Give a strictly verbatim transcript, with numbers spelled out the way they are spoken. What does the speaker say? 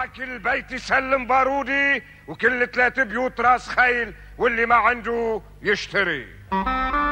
معك البيت يسلم بارودي، وكل ثلاث بيوت راس خيل، واللي ما عنده يشتري.